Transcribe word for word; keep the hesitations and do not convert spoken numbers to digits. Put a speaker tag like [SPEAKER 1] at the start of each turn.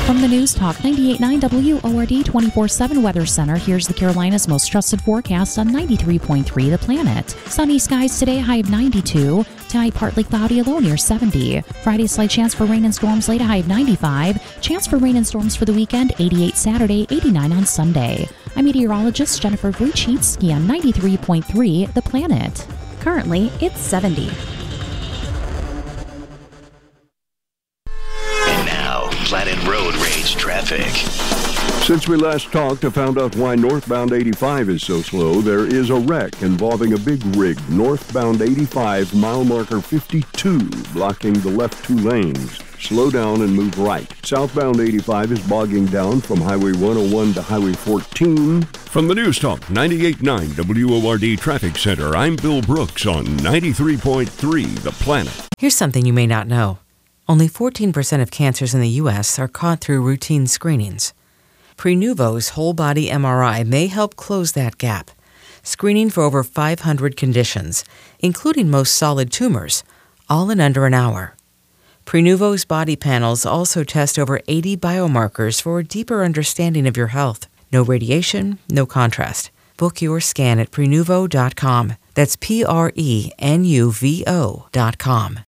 [SPEAKER 1] From the News Talk ninety-eight point nine W O R D twenty-four seven Weather Center, here's the Carolinas' most trusted forecast on ninety-three point three The Planet. Sunny skies today, high of ninety-two. Tonight, partly cloudy, a low near seventy. Friday, slight chance for rain and storms, late, a high of ninety-five. Chance for rain and storms for the weekend, eighty-eight Saturday, eighty-nine on Sunday. I'm meteorologist Jennifer Vujcicki on ninety-three point three The Planet. Currently, it's seventy.
[SPEAKER 2] Planet Road Rage traffic.
[SPEAKER 3] Since we last talked, I found out why northbound eighty-five is so slow. There is a wreck involving a big rig. Northbound eighty-five, mile marker fifty-two, blocking the left two lanes. Slow down and move right. Southbound eighty-five is bogging down from Highway one oh one to Highway fourteen. From the News Talk ninety-eight point nine W O R D Traffic Center, I'm Bill Brooks on ninety-three point three The Planet.
[SPEAKER 4] Here's something you may not know. Only fourteen percent of cancers in the U S are caught through routine screenings. Prenuvo's whole-body M R I may help close that gap, screening for over five hundred conditions, including most solid tumors, all in under an hour. Prenuvo's body panels also test over eighty biomarkers for a deeper understanding of your health. No radiation, no contrast. Book your scan at prenuvo dot com. That's P R E N U V O dot com.